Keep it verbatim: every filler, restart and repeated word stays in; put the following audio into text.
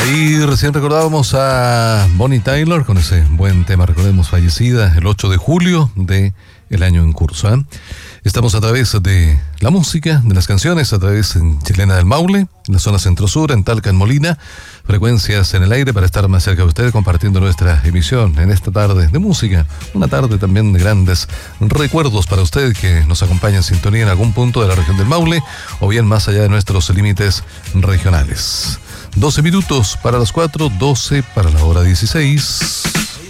Ahí recién recordábamos a Bonnie Tyler con ese buen tema, recordemos, fallecida el ocho de julio del año en curso, ¿eh? Estamos a través de la música, de las canciones, a través de Chilena del Maule, en la zona centro-sur, en Talca, en Molina, frecuencias en el aire para estar más cerca de ustedes compartiendo nuestra emisión en esta tarde de música, una tarde también de grandes recuerdos para usted que nos acompaña en sintonía en algún punto de la región del Maule o bien más allá de nuestros límites regionales. doce minutos para las cuatro, doce para la hora dieciséis.